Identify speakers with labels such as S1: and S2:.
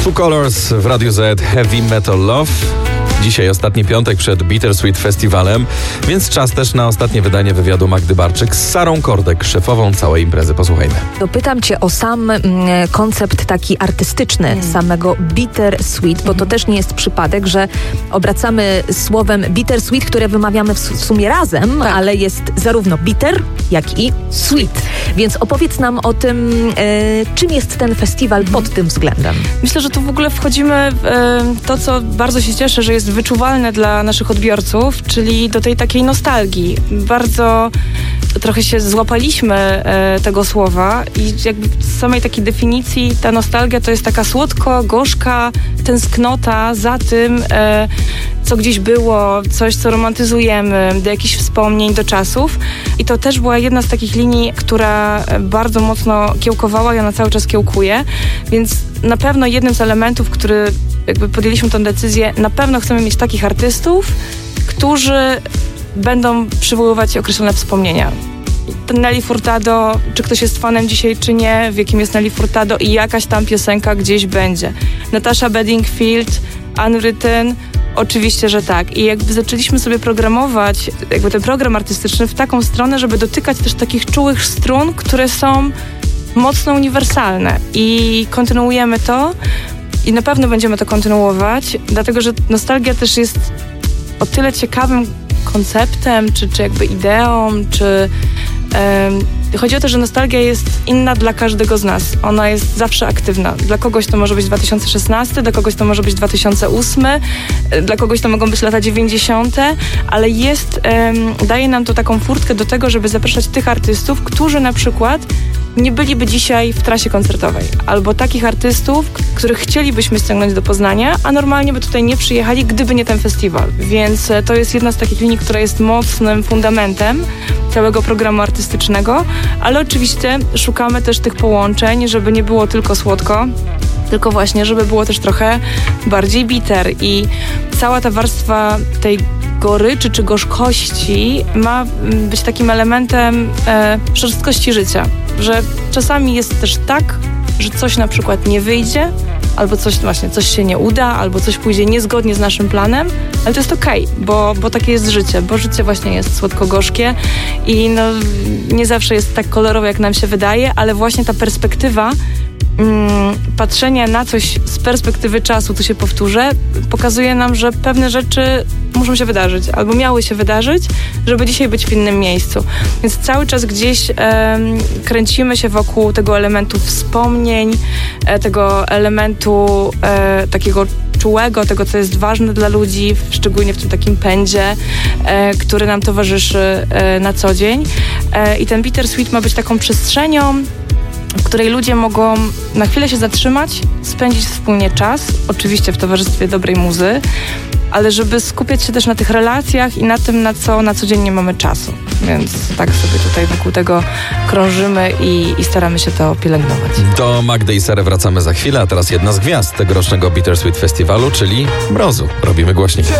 S1: Two Colors w Radiu Z, Heavy Metal Love. Dzisiaj ostatni piątek przed Bittersweet Festiwalem, więc czas też na ostatnie wydanie wywiadu Magdy Barczyk z Sarą Kordek, szefową całej imprezy. Posłuchajmy.
S2: Pytam cię o sam koncept taki artystyczny samego Bittersweet, bo to też nie jest przypadek, że obracamy słowem Bittersweet, które wymawiamy w sumie razem, ale jest zarówno bitter, jak i sweet. Więc opowiedz nam o tym, czym jest ten festiwal pod tym względem.
S3: Myślę, że tu w ogóle wchodzimy w to, co bardzo się cieszę, że jest wyczuwalne dla naszych odbiorców, czyli do tej takiej nostalgii. Bardzo trochę się złapaliśmy tego słowa i jakby z samej takiej definicji ta nostalgia to jest taka słodko-gorzka tęsknota za tym, co gdzieś było, coś, co romantyzujemy, do jakichś wspomnień, do czasów. I to też była jedna z takich linii, która bardzo mocno kiełkowała i ona cały czas kiełkuje. Więc na pewno jednym z elementów, który jakby podjęliśmy tę decyzję, na pewno chcemy mieć takich artystów, którzy będą przywoływać określone wspomnienia. Nelly Furtado, czy ktoś jest fanem dzisiaj, czy nie, w jakim jest Nelly Furtado i jakaś tam piosenka gdzieś będzie. Natasha Bedingfield, Unwritten, oczywiście, że tak. I jakby zaczęliśmy sobie programować jakby ten program artystyczny w taką stronę, żeby dotykać też takich czułych strun, które są mocno uniwersalne. I kontynuujemy to i na pewno będziemy to kontynuować, dlatego że nostalgia też jest o tyle ciekawym konceptem, czy jakby ideą, czy chodzi o to, że nostalgia jest inna dla każdego z nas. Ona jest zawsze aktywna. Dla kogoś to może być 2016, dla kogoś to może być 2008, dla kogoś to mogą być lata 90., ale daje nam to taką furtkę do tego, żeby zapraszać tych artystów, którzy na przykład nie byliby dzisiaj w trasie koncertowej. Albo takich artystów, których chcielibyśmy ściągnąć do Poznania, a normalnie by tutaj nie przyjechali, gdyby nie ten festiwal. Więc to jest jedna z takich linii, która jest mocnym fundamentem całego programu artystycznego, ale oczywiście szukamy też tych połączeń, żeby nie było tylko słodko, tylko właśnie, żeby było też trochę bardziej bitter i cała ta warstwa tej goryczy czy gorzkości ma być takim elementem szorstkości życia, że czasami jest też tak, że coś na przykład nie wyjdzie, albo coś się nie uda, albo coś pójdzie niezgodnie z naszym planem, ale to jest okej, bo takie jest życie, bo życie właśnie jest słodko-gorzkie i nie zawsze jest tak kolorowe, jak nam się wydaje, ale właśnie ta perspektywa patrzenie na coś z perspektywy czasu, tu się powtórzę, pokazuje nam, że pewne rzeczy muszą się wydarzyć, albo miały się wydarzyć, żeby dzisiaj być w innym miejscu. Więc cały czas gdzieś kręcimy się wokół tego elementu wspomnień, tego elementu takiego czułego, tego, co jest ważne dla ludzi, szczególnie w tym takim pędzie, który nam towarzyszy na co dzień. I ten Bittersweet ma być taką przestrzenią, w której ludzie mogą na chwilę się zatrzymać, spędzić wspólnie czas, oczywiście w towarzystwie dobrej muzy, ale żeby skupiać się też na tych relacjach i na tym, na co na co dzień nie mamy czasu. Więc tak sobie tutaj wokół tego krążymy i staramy się to pielęgnować.
S1: Do Magdy i Sary wracamy za chwilę, a teraz jedna z gwiazd tegorocznego Bittersweet Festiwalu, czyli Mrozu. Robimy głośniej.